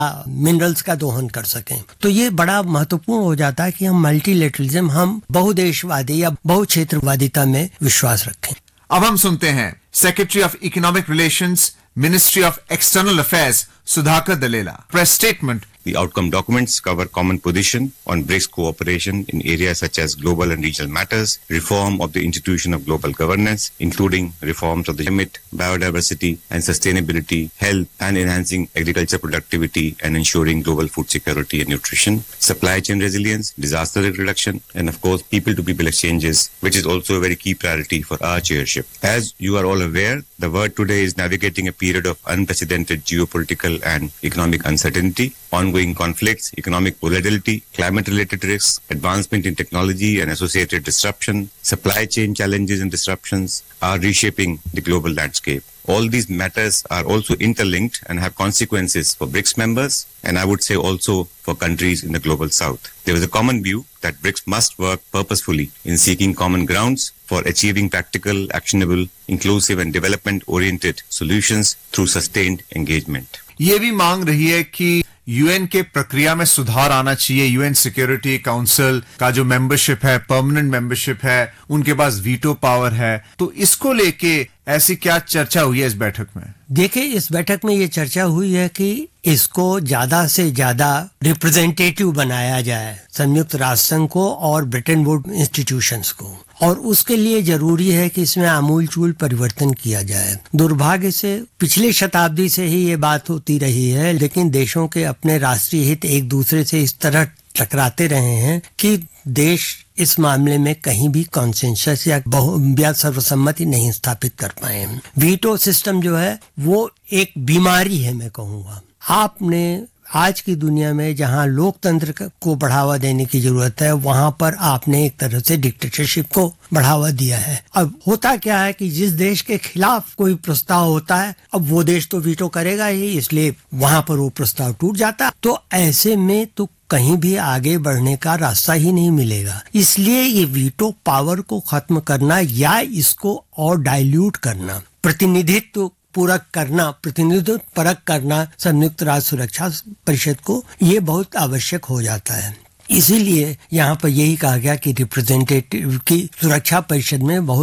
Minerals का दोहन कर सकें। तो ये बड़ा महत्वपूर्ण हो जाता है कि हम मल्टीलेटरलिज्म, हम बहुदेशवादी या बहुक्षेत्रवादिता में विश्वास रखें। अब हम सुनते हैं secretary of economic relations, ministry of external affairs, Sudhakar Dalela. Press statement. The outcome documents cover common position on BRICS cooperation in areas such as global and regional matters, reform of the institution of global governance, including reforms of the climate, biodiversity and sustainability, health and enhancing agriculture productivity and ensuring global food security and nutrition, supply chain resilience, disaster risk reduction, and of course people-to-people exchanges, which is also a very key priority for our chairship. As you are all aware, the world today is navigating a period of unprecedented geopolitical and economic uncertainty, ongoing conflicts, economic volatility, climate-related risks, advancement in technology and associated disruption, supply chain challenges and disruptions are reshaping the global landscape. All these matters are also interlinked and have consequences for BRICS members, and I would say also for countries in the global south. There is a common view that BRICS must work purposefully in seeking common grounds for achieving practical, actionable, inclusive and development-oriented solutions through sustained engagement. ये भी मांग रही है कि UN के प्रक्रिया में सुधार आना चाहिए। यूएन सिक्योरिटी काउंसिल का जो मेंबरशिप है, परमानेंट मेंबरशिप है, उनके पास वीटो पावर है। तो इसको लेके ऐसी क्या चर्चा हुई है इस बैठक में? देखिए, इस बैठक में ये चर्चा हुई है कि इसको ज्यादा से ज्यादा रिप्रेजेंटेटिव बनाया जाए, संयुक्त राष्ट्र संघ को और ब्रिटेन वुड्स इंस्टीट्यूशंस को, और उसके लिए जरूरी है कि इसमें आमूलचूल परिवर्तन किया जाए। दुर्भाग्य से पिछले शताब्दी से ही ये बात होती रही है, लेकिन देशों के अपने राष्ट्रीय हित एक दूसरे से इस तरह टकराते रहे हैं कि देश इस मामले में कहीं भी कॉन्सेंसस या सर्वसम्मति नहीं स्थापित कर पाए हैं। वीटो सिस्टम जो है वो एक बीमारी है, मैं कहूँगा। आपने आज की दुनिया में जहां लोकतंत्र को बढ़ावा देने की जरूरत है, वहां पर आपने एक तरह से डिक्टेटरशिप को बढ़ावा दिया है। अब होता क्या है कि जिस देश के खिलाफ कोई प्रस्ताव होता है, अब वो देश तो वीटो करेगा ही, इसलिए वहां पर वो प्रस्ताव टूट जाता है। तो ऐसे में तो कहीं भी आगे बढ़ने का रास्ता ही नहीं मिलेगा। इसलिए ये वीटो पावर को खत्म करना या इसको और डाइल्यूट करना, प्रतिनिधित्व परक करना संयुक्त राष्ट्र सुरक्षा परिषद को, ये बहुत आवश्यक हो जाता है। इसीलिए यहाँ पर यही कहा गया कि रिप्रेजेंटेटिव की सुरक्षा परिषद में बहुत